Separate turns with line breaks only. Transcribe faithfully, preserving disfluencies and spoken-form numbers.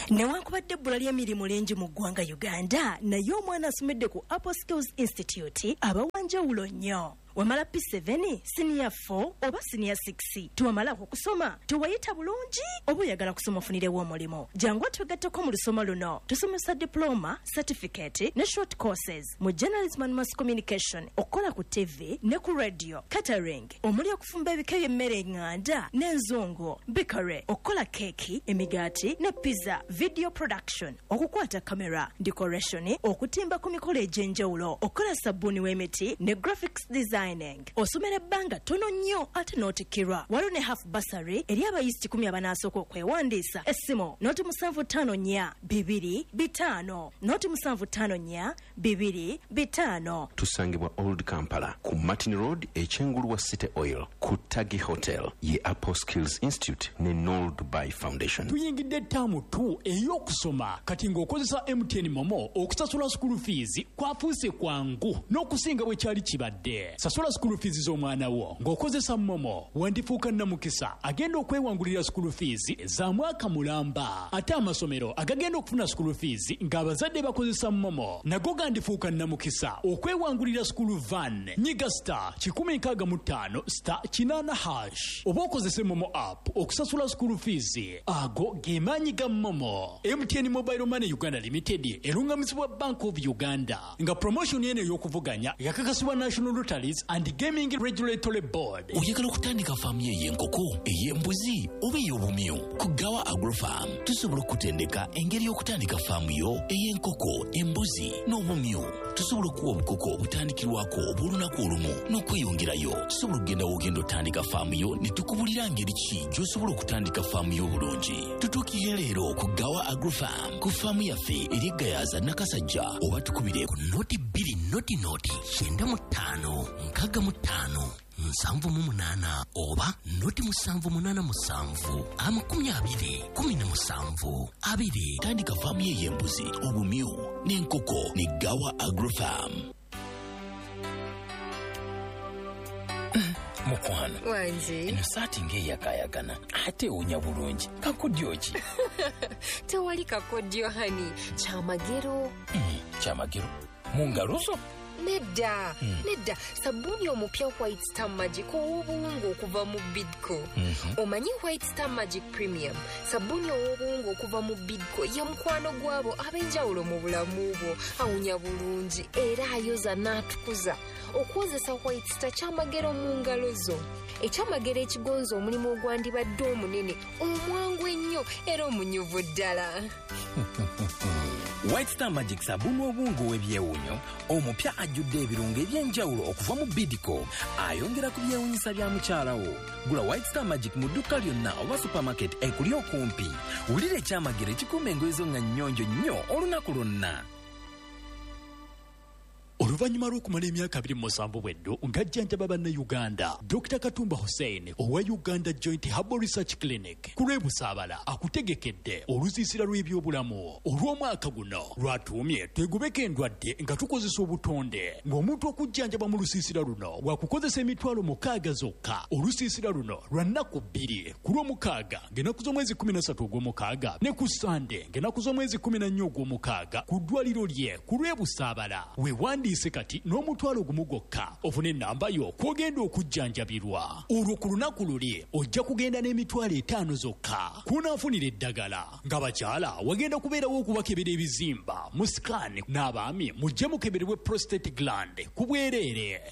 Newankubadde ebbula ly'emirimu lingi mu ggwanga Uganda, naye omwana asomedde ku Apple Skills Institute abawanjawulo nnyo. Wamala P seven, Senior four oba Senior six. Tuwamala okusoma, tuwayita bulungi oba oyagala kusoma ofunirewo omulimu. Jangu twegatteko mu lusoma luno. Tusomesa diploma, certificate ne short courses mu journalism and mass communication, okukola ku T V ne ku radio, catering, omuli okufumba ebika by'emmere enganda n'enzungu, bakery, okukola keki, emigaati ne pizza, video production, okukwata kamera, decoration, okutimba ku mikolo egy'enjawulo, okukola sabbuuni w'emiti ne graphics design. Osomera ebbanga tono nnyo ate n'otikkirwa. Waliwo ne half bursary eri abayizi kikumi abanasooka okwewandiisa. Essimu noti musanvu ttaano nnya bibiri bitaano noti musanvu ttaano nnya bibiri bitaano.
Tusangibwa Old Kampala ku Martin Road ekyengulu wa City Oil ku Tagi Hotel ye Apple Skills Institute ne Noel Dubai Foundation.
Tuyingidde ttaamu tu ey'okusoma kati ng'okozesa M T N Momo okusasula school fees kwafuuse kwangu n'okusinga bwe kyali kibadde. Sasula school fees z'omwana wo ng'okozesa Momo wandifuuka namukisa agenda okwewangulira school fees za mwaka mulamba. Ate amasomero agagenda okufuna school fees ng'abazadde bakozesa Momo nago gandifuuka namukisa okwewangulira school van. Nyiga star kikumi nkaaga mu ttaano star kinaana hash oba okozese Momo app okusasula school fees. Ago ge maanyi ga Momo. M T N Mobile Money Uganda Limited erungamizibwa Bank of Uganda nga promotion yene ey'okuvuganya yakakasibwa National Lotteries and Gaming Regulatory Board.
Oyagala okutandika faamu y'enkoko, ey'embuzi oba ey'obumyu? Ku Gawa Agrofarm tusobola okutendeka engeri y'okutandika faamu yo ey'enkoko, embuzi n'obumyu. Tusobola okuwa obukoko obutandikirwako obw'olunaku olumu n'okweyongerayo. Tusobola okugenda w'ogenda otandika faamu yo ne tukubulira ngeri ki gy'osobola okutandika faamu yo obulungi. Tutuukire leero ku Gawa Agrofarm ku faamu yaffe eri Gayaza Nakasajja oba tukubire ku noti bbiri noti noti kyenda mu ttaano nkaaga mu ttaano nsanvu mu munaana oba noti musanvu munaana musanvu amakumi abiri kumi na musanvu abiri. Tandika faamu ye y'embuzi, obumyu n'enkoko ne Gawa Agrofarm. Mukwano
wanje
eno saati ng'eyakayagana ate ewunya bulungi. Kakodyo ki?
tewali kakodyo hani, kyamagero.
Mm, kyamagero mu ngalo zo?
Nedda, hmm. nedda, sabuni omupya White Star Magic ow'obuwungu okuva mu Bidco. Mm-hmm. Omanyi White Star Magic Premium, sabuni ow'obuwungu okuva mu Bidco ye mukwano gwabo ab'enjawulo mu bulamu bwo. Awunya bulungi era ayoza n'atukuza. Okukozesa White Star kyamagero mu ngalo zo. Ekyamagero ekigonza omulimu ogwandibadde omunene, omwangu ennyo era omunyuvu ddala.
White Star Magic sabuni obungu w'ebyewunyo omupya ajjudde ebirungo eby'enjawulo okuva mu Bidco, ayongera ku byewunyisa bya mukyalawo. Gula White Star Magic mu dduka lyonna oba supermarket ekuli okumpi. Wulira ekyamagero ekikuuma engoye zo nga nnyonjo nnyo olunaku lwonna.
Oluvannyuma lw'okumala emyaka abiri mu musanvu bweddo ng'ajjanjaba bannayuganda, Doctor Katumba Hussein owa Uganda Joint Herbal Research Clinic ku lw'ebusaabala akutegekedde olusiisira lw'ebyobulamu olw'omwaka guno lwatuumye twegobeko endwadde nga tukozesa obutonde, ng'omuntu okujjanjaba mu lusiisira luno wakukozesa emitwalo mukaaga zokka. Olusiisira luno lwa nnaku bbiri, ku lw'omukaaga ng'ennaku z'omwezi kumi na ssatu ogw'omukaaga ne ku Sande ng'ennaku z'omwezi kumi na nnya ogw'omukaaga ku ddwaliro lye ku lw'ebusaabala. Weewandi kati n'omutwalo gumu gwokka ofune ennamba yo kw'ogenda okujjanjabirwa. Olwo ku lunaku luli ojja kugenda n'emitwalo etaano zokka kunaafunira eddagala. Ng'abakyala wagenda kubeerawo okubakebera ebizimba mu sikaani, n'abaami mujje mukebererwe prostate gland ku bwereere.